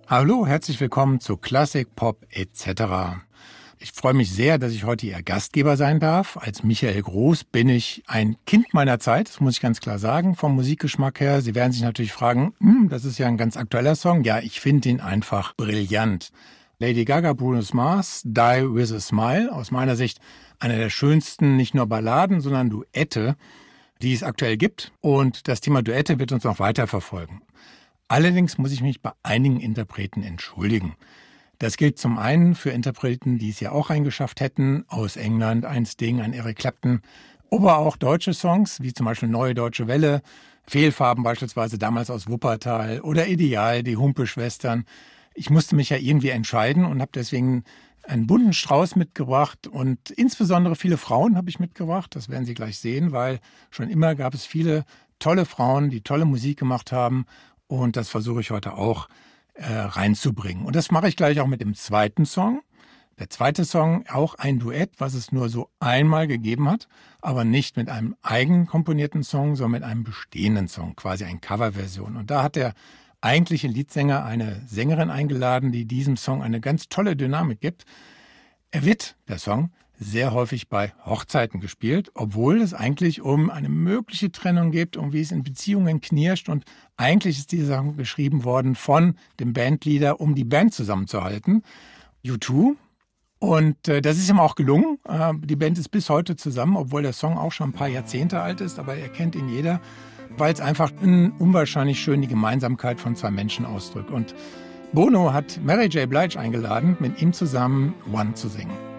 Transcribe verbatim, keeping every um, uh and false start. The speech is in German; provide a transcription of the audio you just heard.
Hallo, herzlich willkommen zu Klassik, Pop et cetera. Ich freue mich sehr, dass ich heute Ihr Gastgeber sein darf. Als Michael Groß bin ich ein Kind meiner Zeit, das muss ich ganz klar sagen, vom Musikgeschmack her. Sie werden sich natürlich fragen, hm, das ist ja ein ganz aktueller Song. Ja, ich finde ihn einfach brillant. Lady Gaga, Bruno Mars, Die With a Smile, aus meiner Sicht einer der schönsten, nicht nur Balladen, sondern Duette, die es aktuell gibt. Und das Thema Duette wird uns noch weiter verfolgen. Allerdings muss ich mich bei einigen Interpreten entschuldigen. Das gilt zum einen für Interpreten, die es ja auch reingeschafft hätten, aus England, ein Sting, ein Eric Clapton, aber auch deutsche Songs, wie zum Beispiel Neue Deutsche Welle, Fehlfarben beispielsweise damals aus Wuppertal oder Ideal, die Humpe-Schwestern. Ich musste mich ja irgendwie entscheiden und habe deswegen einen bunten Strauß mitgebracht und insbesondere viele Frauen habe ich mitgebracht, das werden Sie gleich sehen, weil schon immer gab es viele tolle Frauen, die tolle Musik gemacht haben und das versuche ich heute auch Äh, reinzubringen. Und das mache ich gleich auch mit dem zweiten Song. Der zweite Song, auch ein Duett, was es nur so einmal gegeben hat, aber nicht mit einem eigen komponierten Song, sondern mit einem bestehenden Song, quasi eine Coverversion. Und da hat der eigentliche Leadsänger eine Sängerin eingeladen, die diesem Song eine ganz tolle Dynamik gibt. Er wird, der Song, sehr häufig bei Hochzeiten gespielt, obwohl es eigentlich um eine mögliche Trennung geht, um wie es in Beziehungen knirscht. Und eigentlich ist dieser Song geschrieben worden von dem Bandleader, um die Band zusammenzuhalten, U zwei. Und äh, das ist ihm auch gelungen. Äh, die Band ist bis heute zusammen, obwohl der Song auch schon ein paar Jahrzehnte alt ist, aber er kennt ihn jeder, weil es einfach eine unwahrscheinlich schön die Gemeinsamkeit von zwei Menschen ausdrückt. Und Bono hat Mary J. Blige eingeladen, mit ihm zusammen One zu singen.